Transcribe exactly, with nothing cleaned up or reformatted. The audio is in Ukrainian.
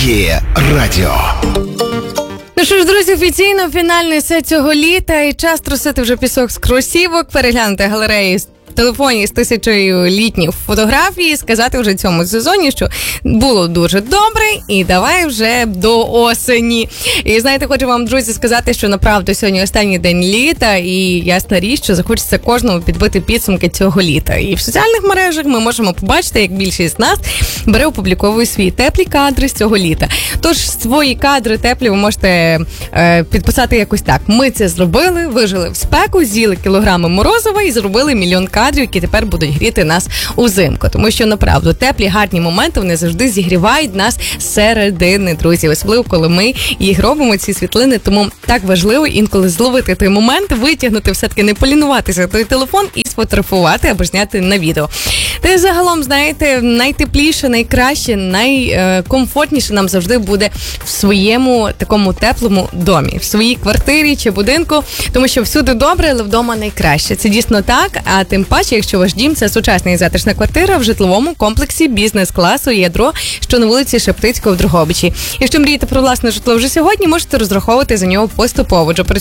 Діє радіо. Ну що ж, друзі, офіційно фінальний сет цього літа і час трусити вже пісок з кросівок, переглянути галереї в телефоні з тисячою літніх фотографій і сказати вже цьому сезоні, що було дуже добре і давай вже до осені. І знаєте, хочу вам, друзі, сказати, що направду сьогодні останній день літа і ясна річ, що захочеться кожному підбити підсумки цього літа. І в соціальних мережах ми можемо побачити, як більшість з нас бере, опубліковує свої теплі кадри з цього літа. Тож свої кадри теплі ви можете е, підписати якось так. Ми це зробили, вижили в спеку, з'їли кілограми морозива і зробили мільйон кадрів, які тепер будуть гріти нас узимку. Тому що, направду, теплі, гарні моменти, вони завжди зігрівають нас зсередини, друзі. Особливо, коли ми їх робимо, ці світлини. Тому так важливо інколи зловити той момент, витягнути, все-таки не полінуватися той телефон і сфотографувати або зняти на відео. Та загалом, знаєте, найтепліше, найкраще, найкомфортніше нам завжди буде в своєму такому теплому домі, в своїй квартирі чи будинку, тому що всюди добре, але вдома найкраще. Це дійсно так, а тим паче, якщо ваш дім – це сучасна і затишна квартира в житловому комплексі бізнес-класу «Ядро», що на вулиці Шептицького в Дрогобичі. Якщо мрієте про власне житло вже сьогодні, можете розраховувати за нього поступово.